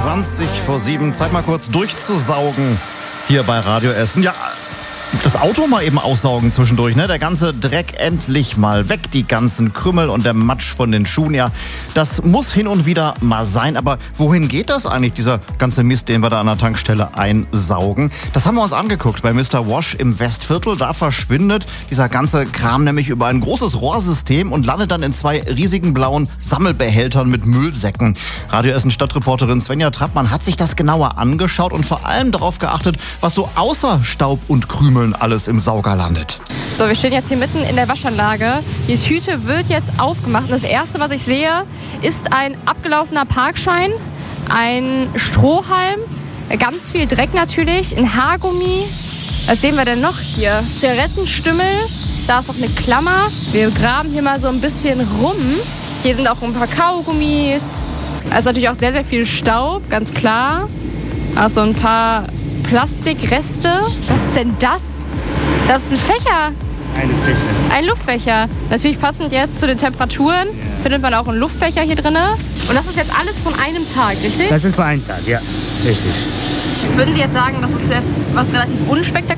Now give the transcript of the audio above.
6:20 Zeit mal kurz durchzusaugen hier bei Radio Essen. Ja, das Auto mal eben aussaugen zwischendurch, ne? Der ganze Dreck endlich mal weg, die ganzen Krümmel und der Matsch von den Schuhen. Ja, das muss hin und wieder mal sein. Aber wohin geht das eigentlich, dieser ganze Mist, den wir da an der Tankstelle einsaugen? Das haben wir uns angeguckt bei Mr. Wash im Westviertel. Da verschwindet dieser ganze Kram nämlich über ein großes Rohrsystem und landet dann in 2 riesigen blauen Sammelbehältern mit Müllsäcken. Radio Essen Stadtreporterin Svenja Trappmann hat sich das genauer angeschaut und vor allem darauf geachtet, was so außer Staub und Krümel alles im Sauger landet. So, wir stehen jetzt hier mitten in der Waschanlage. Die Tüte wird jetzt aufgemacht. Und das Erste, was ich sehe, ist ein abgelaufener Parkschein, ein Strohhalm, ganz viel Dreck natürlich, ein Haargummi. Was sehen wir denn noch hier? Zigarettenstümmel, da ist auch eine Klammer. Wir graben hier mal so ein bisschen rum. Hier sind auch ein paar Kaugummis. Da ist natürlich auch sehr, sehr viel Staub, ganz klar. Also ein paar Plastikreste. Was ist denn das? Das ist ein Fächer. Eine Fächer. Ein Luftfächer. Natürlich passend jetzt zu den Temperaturen findet man auch einen Luftfächer hier drin. Und das ist jetzt alles von einem Tag, richtig? Das ist für einen Tag, ja. Richtig. Würden Sie jetzt sagen, das ist jetzt was relativ unspektakuläres?